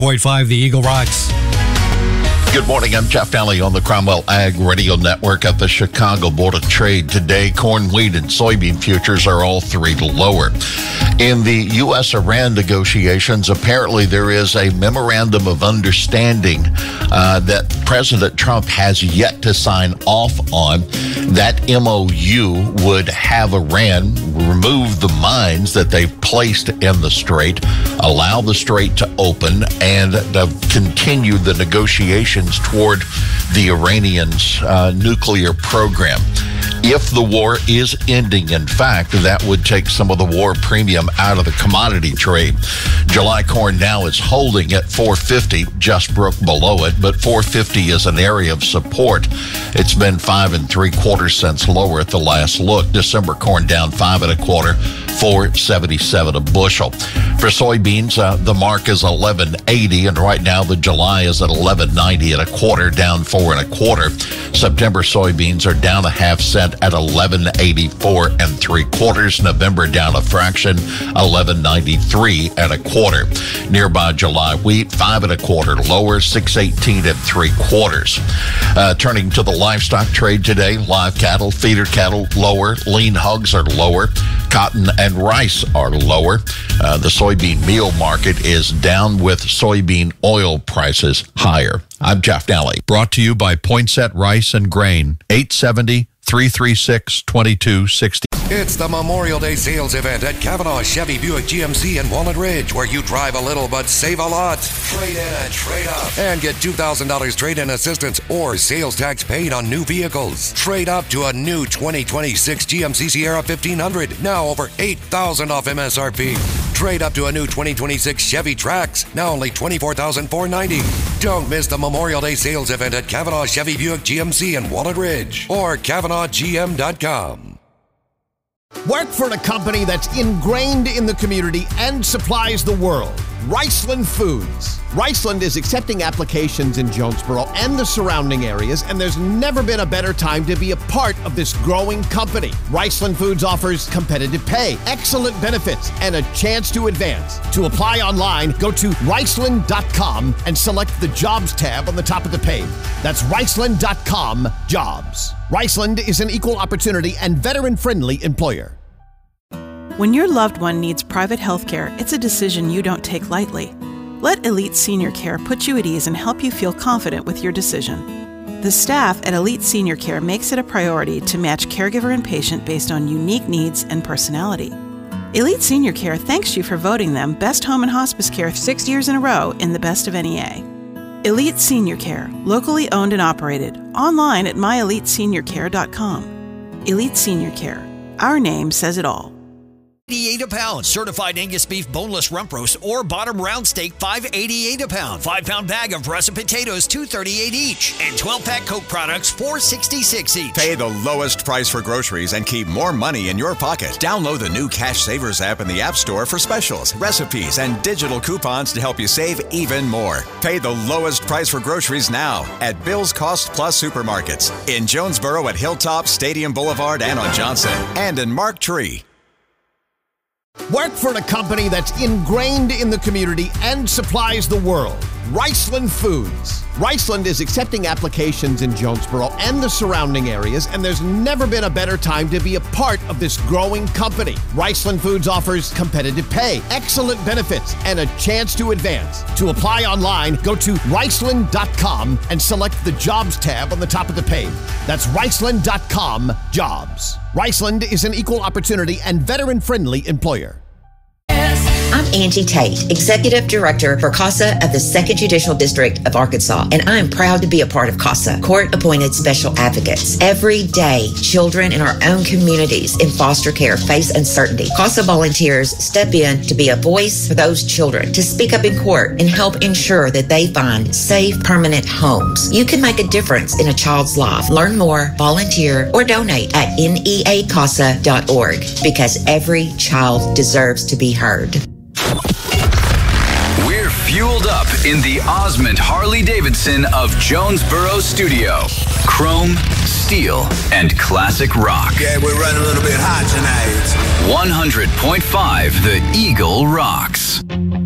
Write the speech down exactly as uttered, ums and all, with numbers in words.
point five, the Eagle Rocks. Good morning. I'm Jeff Daly on the Cromwell Ag Radio Network at the Chicago Board of Trade. Today, corn, wheat, and soybean futures are all three lower. In the U S Iran negotiations, apparently there is a memorandum of understanding uh, that President Trump has yet to sign off on. That M O U would have Iran remove the mines that they've placed in the strait, allow the strait to open, and uh, continue the negotiations toward the Iranians' uh, nuclear program. If the war is ending, in fact, that would take some of the war premium out of the commodity trade. July corn now is holding at four fifty, just broke below it, but four fifty is an area of support. It's been five and three quarters cents lower at the last look. December corn down five and a quarter, four seventy-seven a bushel. For soybeans, uh, the mark is eleven eighty, and right now the July is at eleven ninety and a quarter, down four and a quarter. September soybeans are down a half cent at eleven eighty-four and three quarters. November down a fraction, eleven ninety-three and a quarter. Nearby July wheat, five and a quarter lower, six eighteen and three quarters. Uh, turning to the livestock trade today, live cattle, feeder cattle lower, lean hogs are lower, cotton and rice are lower. Uh, the soybean meal market is down with soybean oil prices higher. I'm Jeff Daly. Brought to you by Poinsett Rice and Grain, eight seventy, three three six, two two six zero. It's the Memorial Day sales event at Kavanaugh Chevy Buick G M C in Walnut Ridge, where you drive a little but save a lot. Trade in and trade up. And get two thousand dollars trade-in assistance or sales tax paid on new vehicles. Trade up to a new twenty twenty-six G M C Sierra fifteen hundred, now over eight thousand dollars off M S R P. Trade up to a new twenty twenty-six Chevy Trax, now only twenty-four thousand four hundred ninety dollars. Don't miss the Memorial Day sales event at Kavanaugh Chevy Buick G M C in Walnut Ridge or Kavanaugh G M dot com. Work for a company that's ingrained in the community and supplies the world. Riceland Foods. Riceland is accepting applications in Jonesboro and the surrounding areas, and there's never been a better time to be a part of this growing company. Riceland Foods offers competitive pay, excellent benefits, and a chance to advance. To apply online, go to Riceland dot com and select the Jobs tab on the top of the page. That's Riceland dot com, Jobs. Riceland is an equal opportunity and veteran-friendly employer. When your loved one needs private health care, it's a decision you don't take lightly. Let Elite Senior Care put you at ease and help you feel confident with your decision. The staff at Elite Senior Care makes it a priority to match caregiver and patient based on unique needs and personality. Elite Senior Care thanks you for voting them Best Home and Hospice Care six years in a row in the Best of N E A. Elite Senior Care, locally owned and operated, online at my elite senior care dot com. Elite Senior Care, our name says it all. eighty-eight a pound. Certified Angus beef boneless rump roast or bottom round steak, five eighty-eight a pound. five pound bag of russet potatoes, two thirty-eight each. And twelve pack Coke products, four sixty-six each. Pay the lowest price for groceries and keep more money in your pocket. Download the new Cash Savers app in the App Store for specials, recipes, and digital coupons to help you save even more. Pay the lowest price for groceries now at Bill's Cost Plus Supermarkets in Jonesboro at Hilltop, Stadium Boulevard, and on Johnson, and in Mark Tree. Work for a company that's ingrained in the community and supplies the world. Riceland Foods. Riceland is accepting applications in Jonesboro and the surrounding areas, and there's never been a better time to be a part of this growing company. Riceland Foods offers competitive pay, excellent benefits, and a chance to advance. To apply online, go to Riceland dot com and select the Jobs tab on the top of the page. That's Riceland dot com, Jobs. Riceland is an equal opportunity and veteran-friendly employer. I'm Angie Tate, Executive Director for CASA of the second Judicial District of Arkansas, and I'm proud to be a part of CASA, Court-Appointed Special Advocates. Every day, children in our own communities in foster care face uncertainty. CASA volunteers step in to be a voice for those children, to speak up in court and help ensure that they find safe, permanent homes. You can make a difference in a child's life. Learn more, volunteer, or donate at N E A casa dot org, because every child deserves to be heard. We're fueled up in the Osmond Harley-Davidson of Jonesboro Studio. Chrome, steel, and classic rock. Yeah, we're running a little bit hot tonight. one hundred point five The Eagle rocks.